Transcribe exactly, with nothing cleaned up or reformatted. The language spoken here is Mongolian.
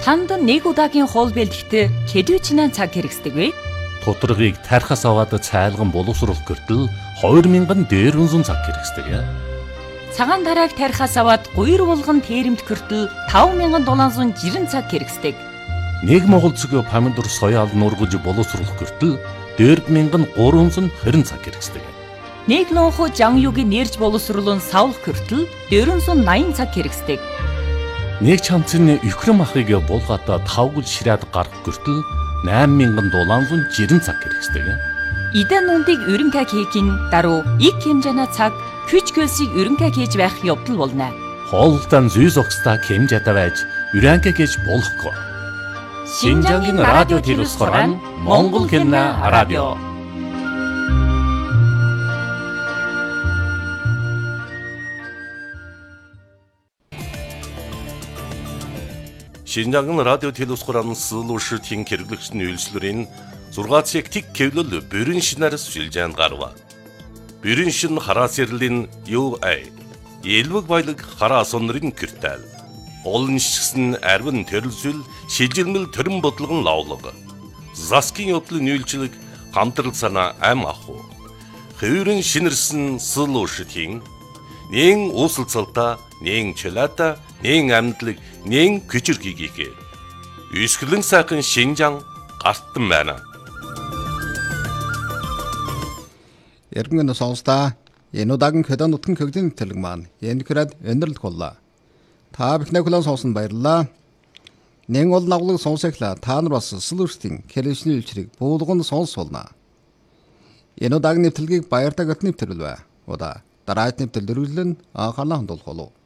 Танд нэг удаагийн хоол бэлтгэхдээ хэдвчнээ цаг хэрэгсдэг вэ? Тодорхойг тархас аваад цайлган боловсруулах гэртэл хоёр мянган дээр үнсэн цаг хэрэгсдэг. Цагаан дарааг тархас аваад гуйр булган тэрэмт гэртэл таван мянган долоон жирэн цаг хэрэгсдэг. Нэг монгол цэг помидор соёал нургаж боловсруулах гэртэл дөрв мянган гурван зуун хорин цаг хэрэгсдэг. Нэг лонхо жангюгийн нэрж боловсруулан савлах гэртэл дөрвөн зуун наян цаг хэрэгсдэг. Нэг чамцны өхрөн махыг булгаата тавгал ширээд гарах гэртэл найман мянган долоон зуун жирэн цаг хэрэгсдэг. Идэн нундыг өрөнкаг хийхин даруй ик хэмжээний цаг хүч хөлсийг өрөнкаг хийж байх явдал болно. Хоолтон зүй зогсдаа хэмжээтэй байж өрөнкаг хийж болохгүй. Шинжангийн радио телевизээр Монгол хэлний радио. Шинжангийн радио телевизээр сэлүүшийн хэрэглэгчний үйлчлэрийн зургаан цаг тик кевлэл бүрэн шинээр сүлжээнд гарва. Бүрэн шин хараа сэрлийн ю эй элвэг баялаг хараа сонрын киртэл. Олон шигсэн арвин төрөлсөл шилжилмэл төрөн бодлогон лавлага. Заскин явдлын үйлчлэг хамтрал санаа ам аху. Хөвөрөн шинэрсэн сэлүүшийн нэн усалцалта нэн чөлата нэн амьдлаг нэн күчирхийгээ. Үсгэлэн сайхан Шинжаан гартан байна. Эргэн сонсдаа энэ удаагийн хөдөө нутгийн хөгжлийн тэлэг маань энэ хэрэг өнөрлөх боллоо. Та бүхний хүлээн сонсон баярлалаа. Нэн ол навлаг сонсохлаа та нар бас сэлүүртийн хэлшний үйлчрийг буулган сонсуулна. Энэ удаагийн нэвтрэлгийг баяртай гот нэвтрүүлвэ. Удаа дараагийн нэвтрэл дөрвөлн анхаалаа хандуулах болов.